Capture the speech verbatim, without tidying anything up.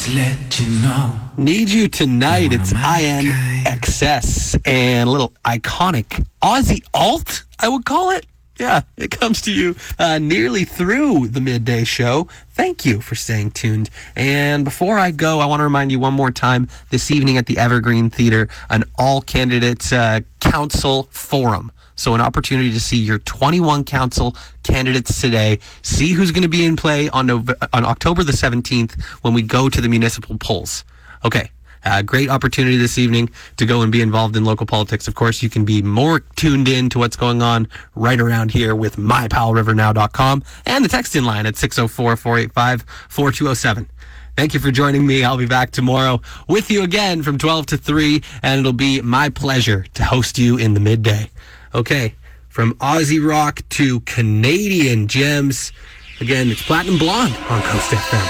to let you know. Need You Tonight. It's I N X S and a little iconic Aussie alt, I would call it. Yeah, it comes to you uh, nearly through the midday show. Thank you for staying tuned. And before I go, I want to remind you one more time, this evening at the Evergreen Theater, an all-candidates uh, council forum. So an opportunity to see your twenty-one council candidates today. See who's going to be in play on Nove- on October the seventeenth when we go to the municipal polls. Okay. Uh, great opportunity this evening to go and be involved in local politics. Of course, you can be more tuned in to what's going on right around here with my pal river now dot com and the text-in line at six oh four, four eight five, four two oh seven. Thank you for joining me. I'll be back tomorrow with you again from twelve to three, and it'll be my pleasure to host you in the midday. Okay, from Aussie rock to Canadian gems. Again, it's Platinum Blonde on Coast F M.